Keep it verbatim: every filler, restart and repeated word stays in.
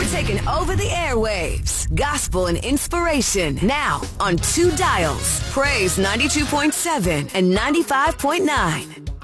We're taking over the airwaves. Gospel and inspiration now on two dials. Praise ninety-two point seven and ninety-five point nine.